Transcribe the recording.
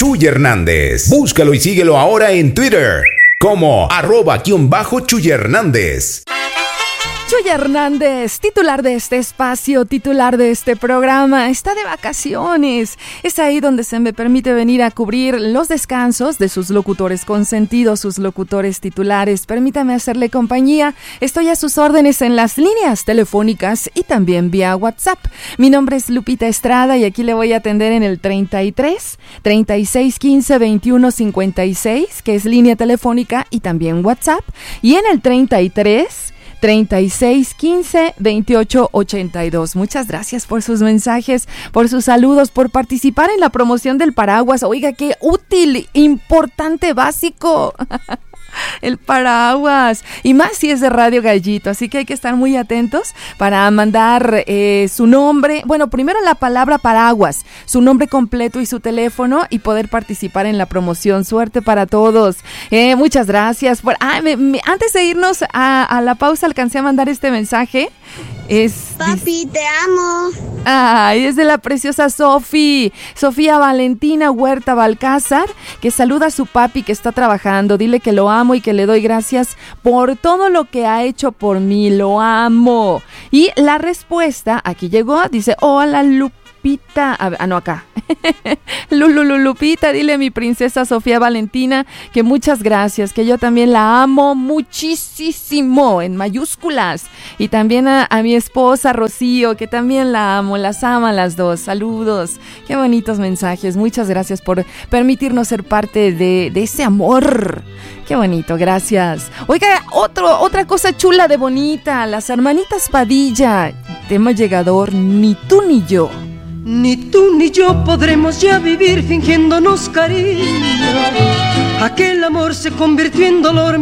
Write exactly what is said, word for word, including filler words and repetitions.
Chuy Hernández. Búscalo y síguelo ahora en Twitter como arroba guión bajo Chuy Hernández. Chuy Hernández, titular de este espacio, titular de este programa, está de vacaciones. Es ahí donde se me permite venir a cubrir los descansos de sus locutores consentidos, sus locutores titulares. Permítame hacerle compañía. Estoy a sus órdenes en las líneas telefónicas y también vía WhatsApp. Mi nombre es Lupita Estrada y aquí le voy a atender en el treinta y tres, treinta y seis, quince, veintiuno, cincuenta y seis, que es línea telefónica y también WhatsApp. Y en el treinta y tres, treinta y seis, quince, veintiocho, ochenta y dos. Muchas gracias por sus mensajes, por sus saludos, por participar en la promoción del paraguas. Oiga, qué útil, importante, básico. El paraguas, y más si es de Radio Gallito, así que hay que estar muy atentos para mandar eh, su nombre, bueno, primero la palabra paraguas, su nombre completo y su teléfono y poder participar en la promoción. Suerte para todos. Eh, muchas gracias. Por, ah, me, me, antes de irnos a, a la pausa alcancé a mandar este mensaje. Es, Papi, te amo. Ay, es de la preciosa Sofi, Sofía Valentina Huerta Balcázar, que saluda a su papi que está trabajando. Dile que lo amo y que le doy gracias por todo lo que ha hecho por mí. Lo amo. Y la respuesta aquí llegó, dice: hola Lupita. A ver, ah, no, acá. Lulu Lupita, dile a mi princesa Sofía Valentina que muchas gracias, que yo también la amo muchísimo, en mayúsculas. Y también a, a mi esposa Rocío, que también la amo, las ama las dos. Saludos. Qué bonitos mensajes. Muchas gracias por permitirnos ser parte de, de ese amor. Qué bonito, gracias. Oiga, otro, otra cosa chula de bonita, las hermanitas Padilla, tema llegador, ni tú ni yo. Ni tú ni yo podremos ya vivir fingiéndonos cariño. Aquel amor se convirtió en dolor.